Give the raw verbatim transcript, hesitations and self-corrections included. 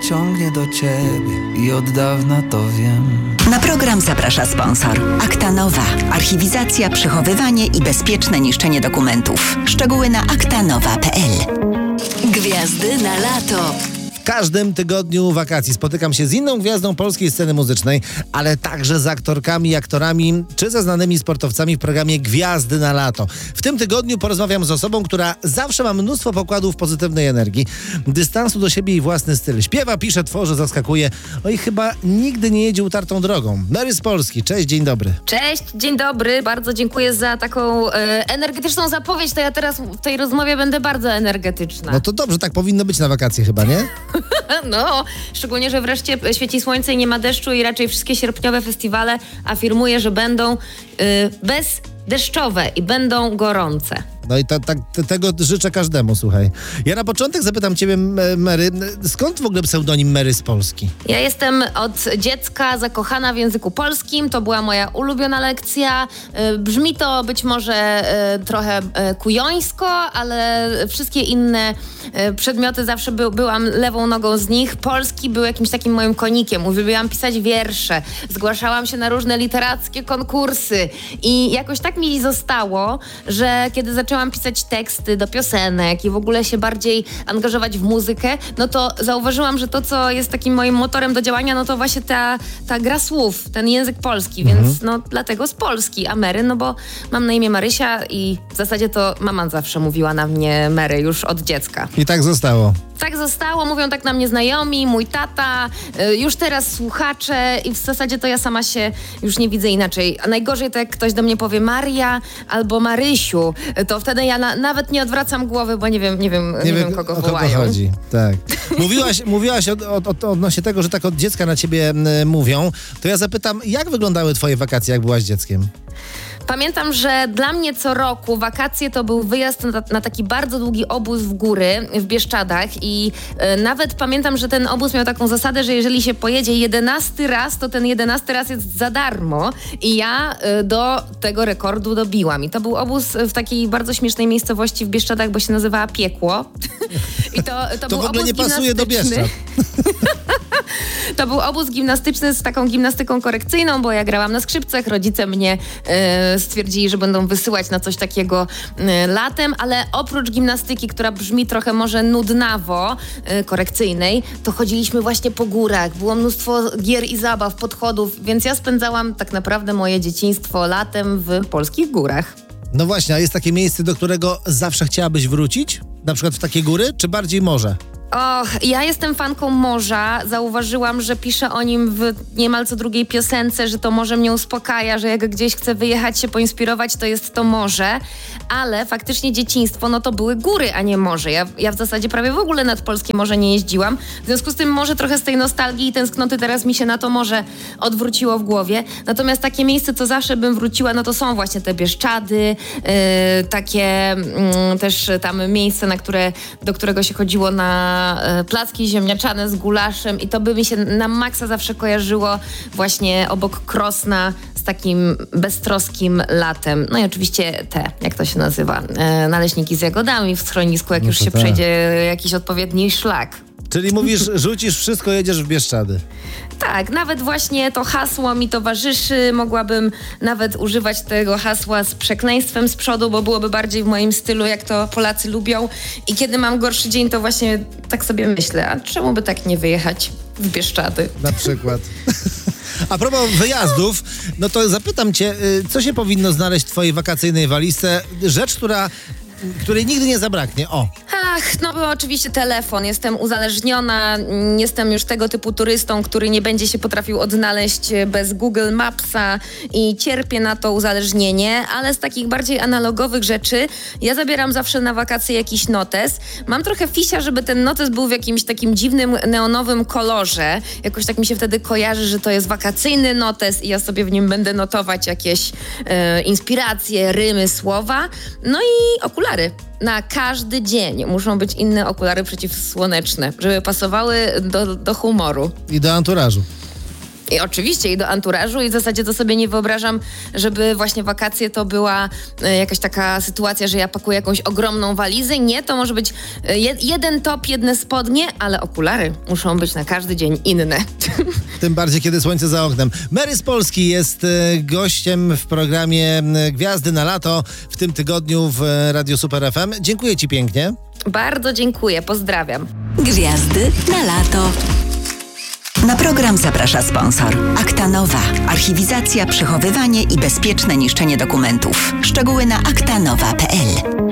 ciągnie do ciebie i od dawna to wiem. Na program zaprasza sponsor. Akta Nowa. Archiwizacja, przechowywanie i bezpieczne niszczenie dokumentów. Szczegóły na aktanowa kropka p l. Gwiazdy na lato. W każdym tygodniu wakacji spotykam się z inną gwiazdą polskiej sceny muzycznej, ale także z aktorkami i aktorami, czy ze znanymi sportowcami w programie Gwiazdy na lato. W tym tygodniu porozmawiam z osobą, która zawsze ma mnóstwo pokładów pozytywnej energii, dystansu do siebie i własny styl. Śpiewa, pisze, tworzy, zaskakuje. No i chyba nigdy nie jedzie utartą drogą. Mary z Polski. Cześć, dzień dobry. Cześć, dzień dobry. Bardzo dziękuję za taką e, energetyczną zapowiedź. To ja teraz w tej rozmowie będę bardzo energetyczna. No to dobrze, tak powinno być na wakacje chyba, nie? No, szczególnie, że wreszcie świeci słońce i nie ma deszczu i raczej wszystkie sierpniowe festiwale afirmuję, że będą y, bezdeszczowe i będą gorące. No i ta, ta, tego życzę każdemu, słuchaj. Ja na początek zapytam ciebie, Mary, skąd w ogóle pseudonim Mary z Polski? Ja jestem od dziecka zakochana w języku polskim. To była moja ulubiona lekcja. Brzmi to być może trochę kujońsko, ale wszystkie inne przedmioty zawsze by, byłam lewą nogą z nich. Polski był jakimś takim moim konikiem. Uwielbiałam pisać wiersze. Zgłaszałam się na różne literackie konkursy. I jakoś tak mi zostało, że kiedy zaczęłam Zaczęłam pisać teksty do piosenek i w ogóle się bardziej angażować w muzykę, no to zauważyłam, że to, co jest takim moim motorem do działania, no to właśnie ta, ta gra słów, ten język polski, mhm. Więc no dlatego z Polski, a Mary, no bo mam na imię Marysia i w zasadzie to mama zawsze mówiła na mnie Mary już od dziecka. I tak zostało. Tak zostało, mówią tak na mnie znajomi, mój tata, y, już teraz słuchacze i w zasadzie to ja sama się już nie widzę inaczej. A najgorzej to jak ktoś do mnie powie Maria albo Marysiu, to wtedy ja na, nawet nie odwracam głowy, bo nie wiem, nie wiem, nie, nie wiem kogo o wołają. Kogo chodzi. Tak. Mówiłaś, mówiłaś od, od, od, odnośnie tego, że tak od dziecka na ciebie m, mówią, to ja zapytam, jak wyglądały twoje wakacje, jak byłaś dzieckiem? Pamiętam, że dla mnie co roku wakacje to był wyjazd na, na taki bardzo długi obóz w góry w Bieszczadach i y, nawet pamiętam, że ten obóz miał taką zasadę, że jeżeli się pojedzie jedenasty raz, to ten jedenasty raz jest za darmo i ja y, do tego rekordu dobiłam. I to był obóz w takiej bardzo śmiesznej miejscowości w Bieszczadach, bo się nazywała Piekło. I to, to, to był w ogóle obóz nie pasuje do Bieszczad. To był obóz gimnastyczny z taką gimnastyką korekcyjną, bo ja grałam na skrzypcach, rodzice mnie e, stwierdzili, że będą wysyłać na coś takiego e, latem, ale oprócz gimnastyki, która brzmi trochę może nudnawo, e, korekcyjnej, to chodziliśmy właśnie po górach, było mnóstwo gier i zabaw, podchodów, więc ja spędzałam tak naprawdę moje dzieciństwo latem w polskich górach. No właśnie, a jest takie miejsce, do którego zawsze chciałabyś wrócić? Na przykład w takie góry, czy bardziej morze? Och, ja jestem fanką morza. Zauważyłam, że piszę o nim w niemal co drugiej piosence, że to morze mnie uspokaja, że jak gdzieś chcę wyjechać, się poinspirować, to jest to morze. Ale faktycznie dzieciństwo, no to były góry, a nie morze. Ja, ja w zasadzie prawie w ogóle nad polskie morze nie jeździłam. W związku z tym może trochę z tej nostalgii i tęsknoty teraz mi się na to morze odwróciło w głowie. Natomiast takie miejsce, co zawsze bym wróciła, no to są właśnie te Bieszczady, yy, takie yy, też tam miejsce, na które, do którego się chodziło na placki ziemniaczane z gulaszem i to by mi się na maksa zawsze kojarzyło właśnie obok Krosna z takim beztroskim latem. No i oczywiście te, jak to się nazywa, e, naleśniki z jagodami w schronisku, jak no już się tak. przejdzie jakiś odpowiedni szlak. Czyli mówisz, rzucisz wszystko, jedziesz w Bieszczady. Tak, nawet właśnie to hasło mi towarzyszy. Mogłabym nawet używać tego hasła z przekleństwem z przodu, bo byłoby bardziej w moim stylu, jak to Polacy lubią. I kiedy mam gorszy dzień, to właśnie tak sobie myślę, a czemu by tak nie wyjechać w Bieszczady? Na przykład. A propos wyjazdów, no to zapytam cię, co się powinno znaleźć w twojej wakacyjnej walizce? Rzecz, która... której nigdy nie zabraknie. O. Ach, no bo oczywiście telefon. Jestem uzależniona. Jestem już tego typu turystą, który nie będzie się potrafił odnaleźć bez Google Mapsa i cierpię na to uzależnienie, ale z takich bardziej analogowych rzeczy ja zabieram zawsze na wakacje jakiś notes. Mam trochę fisia, żeby ten notes był w jakimś takim dziwnym, neonowym kolorze. Jakoś tak mi się wtedy kojarzy, że to jest wakacyjny notes i ja sobie w nim będę notować jakieś e, inspiracje, rymy, słowa. No i okulary. Na każdy dzień muszą być inne okulary przeciwsłoneczne, żeby pasowały do, do humoru. I do anturażu. I oczywiście i do anturażu i w zasadzie to sobie nie wyobrażam, żeby właśnie wakacje to była e, jakaś taka sytuacja, że ja pakuję jakąś ogromną walizę. Nie, to może być e, jeden top, jedne spodnie, ale okulary muszą być na każdy dzień inne. Tym bardziej, kiedy słońce za oknem. Mary z Polski jest e, gościem w programie e, Gwiazdy na lato w tym tygodniu w e, Radiu Super F M. Dziękuję ci pięknie. Bardzo dziękuję, pozdrawiam. Gwiazdy na lato. Na program zaprasza sponsor. Aktanowa. Archiwizacja, przechowywanie i bezpieczne niszczenie dokumentów. Szczegóły na aktanowa kropka p l.